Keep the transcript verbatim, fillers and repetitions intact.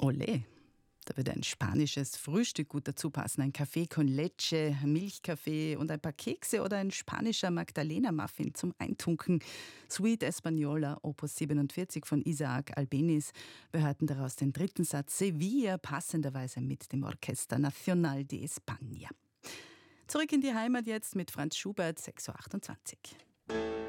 Olé, da würde ein spanisches Frühstück gut dazu passen. Ein Café con leche, Milchkaffee und ein paar Kekse oder ein spanischer Magdalena-Muffin zum Eintunken. Suite Española, Opus siebenundvierzig von Isaac Albéniz. Wir hörten daraus den dritten Satz Sevilla, passenderweise mit dem Orchester Nacional de España. Zurück in die Heimat jetzt mit Franz Schubert, sechs Uhr achtundzwanzig.